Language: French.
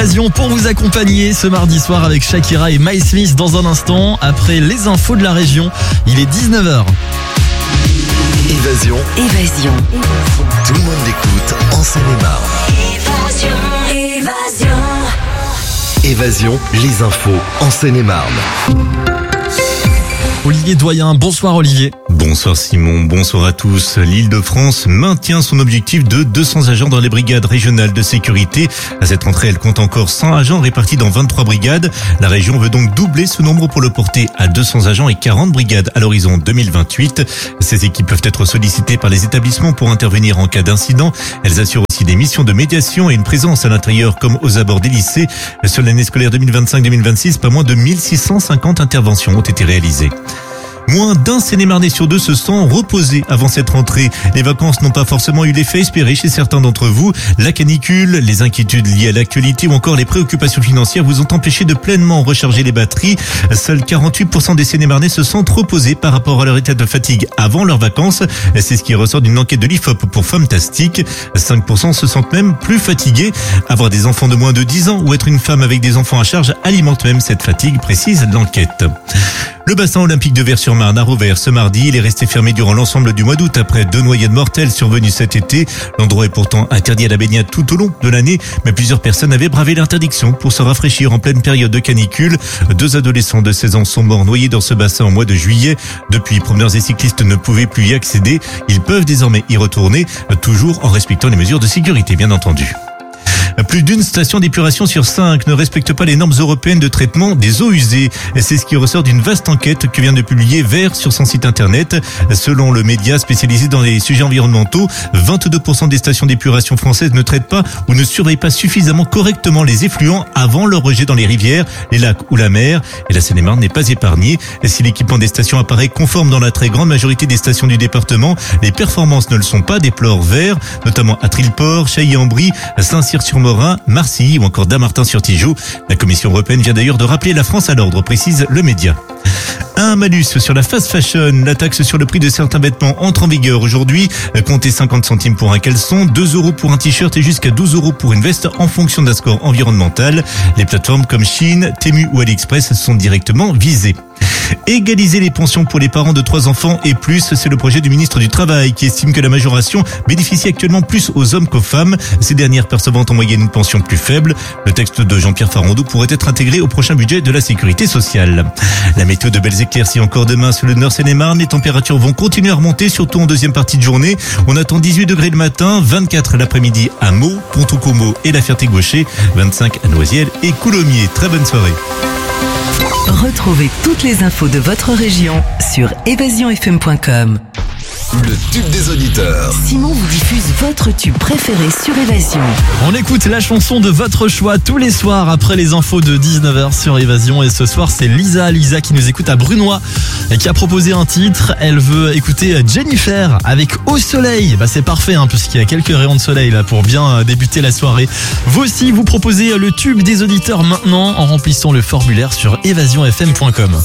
Évasion pour vous accompagner ce mardi soir avec Shakira et Miles Smith dans un instant. Après les infos de la région, il est 19h. Évasion. Tout le monde l'écoute en Seine-et-Marne. Évasion, les infos en Seine-et-Marne. Olivier Doyen, bonsoir Olivier. Bonsoir Simon, bonsoir à tous. L'Île-de-France maintient son objectif de 200 agents dans les brigades régionales de sécurité. À cette rentrée, elle compte encore 100 agents répartis dans 23 brigades. La région veut donc doubler ce nombre pour le porter à 200 agents et 40 brigades à l'horizon 2028. Ces équipes peuvent être sollicitées par les établissements pour intervenir en cas d'incident. Elles assurent aussi des missions de médiation et une présence à l'intérieur comme aux abords des lycées. Sur l'année scolaire 2025-2026, pas moins de 1650 interventions ont été réalisées. Moins d'un Seine-et-Marnais sur deux se sent reposé avant cette rentrée. Les vacances n'ont pas forcément eu l'effet espéré chez certains d'entre vous. La canicule, les inquiétudes liées à l'actualité ou encore les préoccupations financières vous ont empêché de pleinement recharger les batteries. Seuls 48% des Seine-et-Marnais se sentent reposés par rapport à leur état de fatigue avant leurs vacances. C'est ce qui ressort d'une enquête de l'IFOP pour Fantastique. 5% se sentent même plus fatigués. Avoir des enfants de moins de 10 ans ou être une femme avec des enfants à charge alimente même cette fatigue, précise l'enquête. Le bassin olympique de Vers-sur-Marne a rouvert ce mardi. Il est resté fermé durant l'ensemble du mois d'août après 2 noyades mortelles survenues cet été. L'endroit est pourtant interdit à la baignade tout au long de l'année, mais plusieurs personnes avaient bravé l'interdiction pour se rafraîchir en pleine période de canicule. 2 adolescents de 16 ans sont morts noyés dans ce bassin en mois de juillet. Depuis, promeneurs et cyclistes ne pouvaient plus y accéder. Ils peuvent désormais y retourner, toujours en respectant les mesures de sécurité, bien entendu. Plus d'une station d'épuration sur 5 ne respecte pas les normes européennes de traitement des eaux usées. C'est ce qui ressort d'une vaste enquête que vient de publier Vert sur son site internet. Selon le média spécialisé dans les sujets environnementaux, 22% des stations d'épuration françaises ne traitent pas ou ne surveillent pas suffisamment correctement les effluents avant leur rejet dans les rivières, les lacs ou la mer. Et la Seine-et-Marne n'est pas épargnée. Si l'équipement des stations apparaît conforme dans la très grande majorité des stations du département, les performances ne le sont pas, déplore Vert, notamment à Trilleport, Chailly-en-Brie, Saint-Cyr-sur-Morin, Marcilly ou encore Dammartin-sur-Tijoux. La Commission européenne vient d'ailleurs de rappeler la France à l'ordre, précise le média. Un malus sur la fast fashion. La taxe sur le prix de certains vêtements entre en vigueur aujourd'hui. Comptez 50 centimes pour un caleçon, 2 € pour un t-shirt et jusqu'à 12 € pour une veste en fonction d'un score environnemental. Les plateformes comme Shein, Temu ou AliExpress sont directement visées. Égaliser les pensions pour les parents de 3 enfants et plus, c'est le projet du ministre du Travail qui estime que la majoration bénéficie actuellement plus aux hommes qu'aux femmes, ces dernières percevant en moyenne une pension plus faible. Le texte de Jean-Pierre Farandou pourrait être intégré au prochain budget de la sécurité sociale. La météo de belles éclaircies encore demain sur le nord Seine-et-Marne. Les températures vont continuer à remonter, surtout en deuxième partie de journée. On attend 18 degrés le matin, 24 l'après-midi à Meaux, Pontocomo et la Ferté-Gaucher, 25 à Noisiel et Coulommiers. Très bonne soirée. Retrouvez toutes les infos de votre région sur évasionfm.com. Le tube des auditeurs. Simon vous diffuse votre tube préféré sur Évasion. On écoute la chanson de votre choix tous les soirs après les infos de 19h sur Évasion. Et ce soir, c'est Lisa qui nous écoute à Brunois et qui a proposé un titre. Elle veut écouter Jennifer avec Au Soleil. C'est parfait puisqu'il y a quelques rayons de soleil là pour bien débuter la soirée. Vous aussi, vous proposez le tube des auditeurs maintenant en remplissant le formulaire sur évasionfm.com.